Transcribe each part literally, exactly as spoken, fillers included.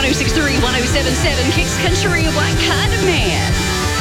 oh six three, one oh seven seven, Kicks Country, What Kind of Man?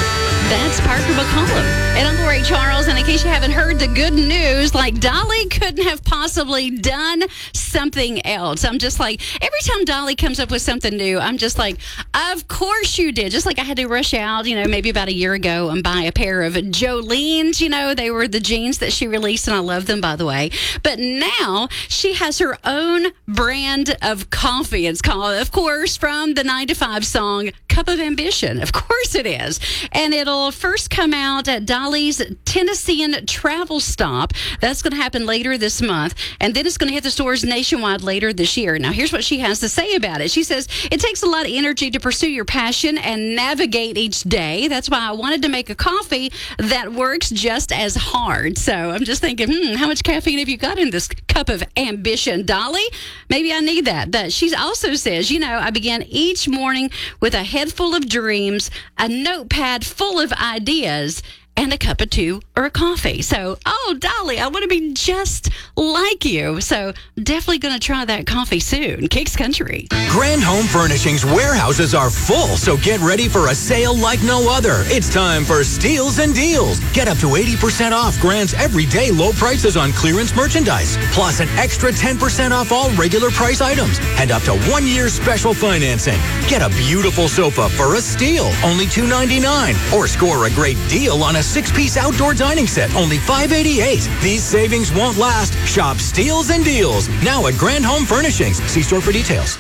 That's Parker McCollum. And I'm Lori Charles, and in case you haven't heard the good news, like Dolly couldn't have possibly done something else. I'm just like, every time Dolly comes up with something new, I'm just like, of course you did. Just like I had to rush out, you know, maybe about a year ago and buy a pair of Jolene's. You know, they were the jeans that she released, and I love them, by the way. But now she has her own brand of coffee. It's called, of course, from the nine to five song, Cup of Ambition. Of course it is. And it'll first come out at Dolly's Tennessean Travel Stop. That's going to happen later this month. And then it's going to hit the stores nationwide later this year. Now, here's what she has to say about it. She says, it takes a lot of energy to pursue your passion and navigate each day. That's why I wanted to make a coffee that works just as hard. So I'm just thinking, hmm, how much caffeine have you got in this Cup of Ambition, Dolly? Maybe I need that. But she also says, you know, I begin each morning with a head full of dreams, a notepad full of ideas, and a cup of tea or a coffee. So, oh, Dolly, I want to be just like you. So, definitely going to try that coffee soon. Kicks Country. Grand Home Furnishings warehouses are full, so get ready for a sale like no other. It's time for Steals and Deals. Get up to eighty percent off Grand's everyday low prices on clearance merchandise, plus an extra ten percent off all regular price items, and up to one year special financing. Get a beautiful sofa for a steal, only two ninety-nine, or score a great deal on a six-piece outdoor dining set, only five eighty-eight. These savings won't last. Shop Steals and Deals now at Grand Home Furnishings. See store for details.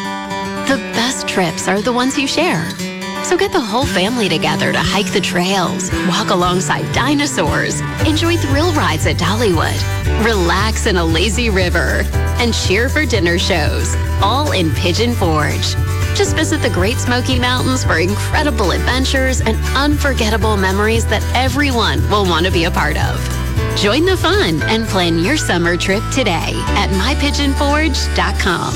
The best trips are the ones you share. So get the whole family together to hike the trails, walk alongside dinosaurs, enjoy thrill rides at Dollywood, relax in a lazy river, and cheer for dinner shows, all in Pigeon Forge. Just visit the Great Smoky Mountains for incredible adventures and unforgettable memories that everyone will want to be a part of. Join the fun and plan your summer trip today at my pigeon forge dot com.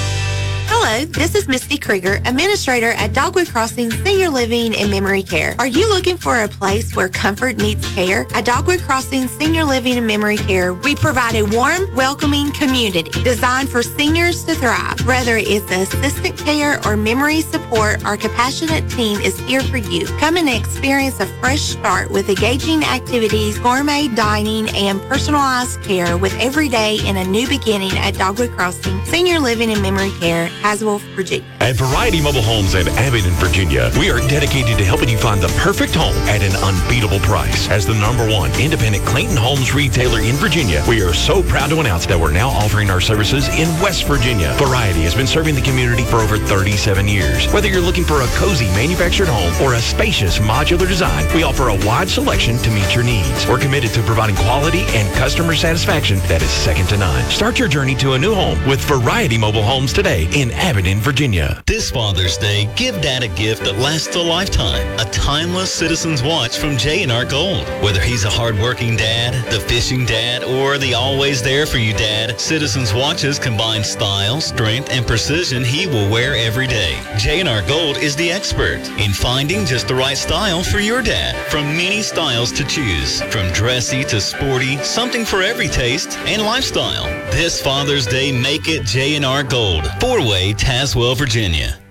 Hello, this is Misty Krieger, Administrator at Dogwood Crossing Senior Living and Memory Care. Are you looking for a place where comfort meets care? At Dogwood Crossing Senior Living and Memory Care, we provide a warm, welcoming community designed for seniors to thrive. Whether it's assistant care or memory support, our compassionate team is here for you. Come and experience a fresh start with engaging activities, gourmet dining, and personalized care with every day in a new beginning at Dogwood Crossing Senior Living and Memory Care, Haswell, Virginia. At Variety Mobile Homes in Abingdon, Virginia, we are dedicated to helping you find the perfect home at an unbeatable price. As the number one independent Clayton Homes retailer in Virginia, we are so proud to announce that we're now offering our services in West Virginia. Variety has been serving the community for over thirty-seven years. Whether you're looking for a cozy manufactured home or a spacious modular design, we offer a wide selection to meet your needs. We're committed to providing quality and customer satisfaction that is second to none. Start your journey to a new home with Variety Mobile Homes today in Abingdon, Virginia. This Father's Day, give Dad a gift that lasts a lifetime. A timeless Citizens watch from J and R Gold. Whether he's a hardworking dad, the fishing dad, or the always there for you dad, Citizens watches combine style, strength, and precision he will wear every day. J and R Gold is the expert in finding just the right style for your dad. From many styles to choose, from dressy to sporty, something for every taste and lifestyle. This Father's Day, make it J and R Gold. Four-way, Tazewell, Virginia.